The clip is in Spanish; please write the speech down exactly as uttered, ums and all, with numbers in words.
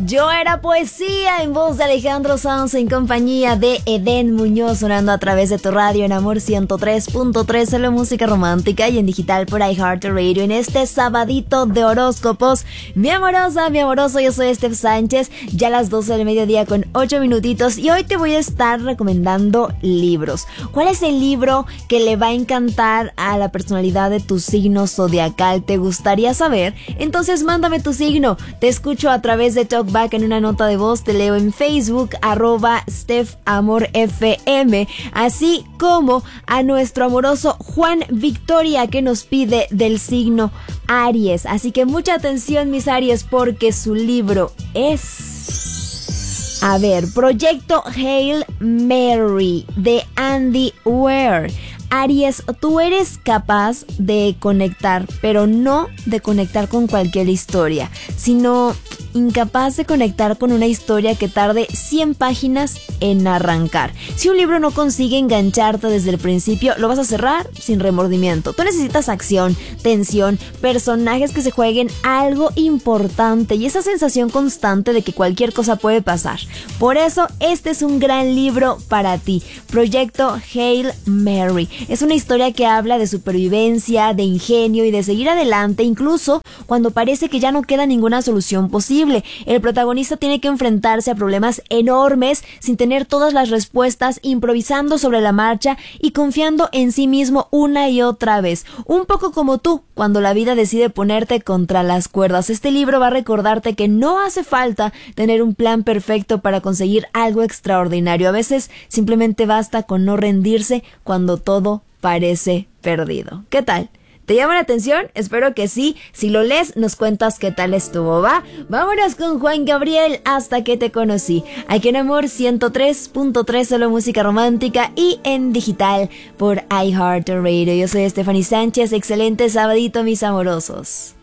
Yo era poesía en voz de Alejandro Sanz en compañía de Eden Muñoz, sonando a través de tu radio en Amor ciento tres punto tres, solo música romántica, y en digital por iHeartRadio en este sabadito de horóscopos. Mi amorosa, mi amoroso, yo soy Steph Sánchez, ya a las doce del mediodía con ocho minutitos, y hoy te voy a estar recomendando libros. ¿Cuál es el libro que le va a encantar a la personalidad de tu signo zodiacal? ¿Te gustaría saber? Entonces mándame tu signo, te escucho a través de Talkback en una nota de voz, te leo en Facebook, arroba Steph Amor F M, así como a nuestro amoroso Juan Victoria, que nos pide del signo Aries. Así que mucha atención, mis Aries, porque su libro es... A ver, Proyecto Hail Mary de Andy Weir. Aries, tú eres capaz de conectar, pero no de conectar con cualquier historia, sino incapaz de conectar con una historia que tarde cien páginas en arrancar. Si un libro no consigue engancharte desde el principio, lo vas a cerrar sin remordimiento. Tú necesitas acción, tensión, personajes que se jueguen algo importante y esa sensación constante de que cualquier cosa puede pasar. Por eso, este es un gran libro para ti. Proyecto Hail Mary. Es una historia que habla de supervivencia, de ingenio y de seguir adelante, incluso cuando parece que ya no queda ninguna solución posible. El protagonista tiene que enfrentarse a problemas enormes sin tener todas las respuestas, improvisando sobre la marcha y confiando en sí mismo una y otra vez. Un poco como tú, cuando la vida decide ponerte contra las cuerdas. Este libro va a recordarte que no hace falta tener un plan perfecto para conseguir algo extraordinario. A veces simplemente basta con no rendirse cuando todo parece perdido. ¿Qué tal? ¿Te llama la atención? Espero que sí. Si lo lees, nos cuentas qué tal estuvo, ¿va? Vámonos con Juan Gabriel, Hasta que te conocí. Aquí en Amor ciento tres punto tres, solo música romántica, y en digital por iHeartRadio. Yo soy Stephanie Sánchez. Excelente sabadito, mis amorosos.